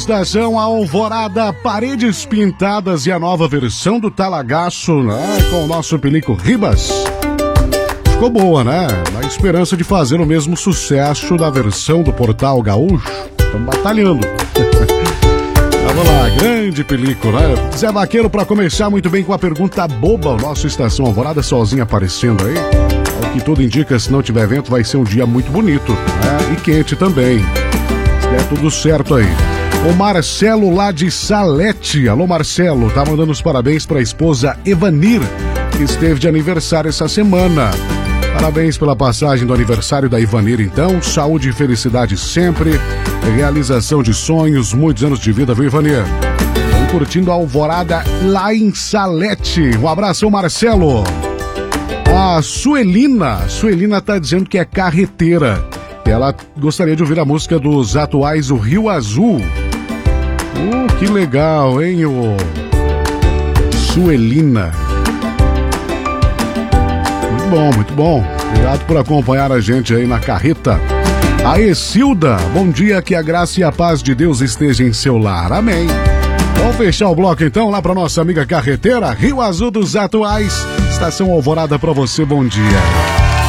Estação Alvorada, paredes pintadas e a nova versão do Talagaço, né? Com o nosso Pelico Ribas. Ficou boa, né? Na esperança de fazer o mesmo sucesso da versão do Portal Gaúcho. Estamos batalhando. Vamos lá, grande Pelico, né? Zé Vaqueiro, para começar muito bem com a pergunta boba, o nosso Estação Alvorada sozinho aparecendo aí. Ao que tudo indica, se não tiver vento, vai ser um dia muito bonito, né? E quente também. Se der tudo certo aí. O Marcelo lá de Salete. Alô, Marcelo, tá mandando os parabéns para a esposa Evanir, que esteve de aniversário essa semana. Parabéns pela passagem do aniversário da Ivanir, então. Saúde e felicidade sempre. Realização de sonhos, muitos anos de vida, viu, Ivanir? Estão curtindo a Alvorada lá em Salete. Um abraço, Marcelo. A Suelina tá dizendo que é carreteira. Ela gostaria de ouvir a música dos atuais, o Rio Azul. Que legal, hein, o Suelina. Muito bom. Obrigado por acompanhar a gente aí na carreta. A Essilda, bom dia, que a graça e a paz de Deus esteja em seu lar. Amém. Vamos fechar o bloco então lá para nossa amiga carreteira, Rio Azul dos Atuais. Estação Alvorada para você, bom dia.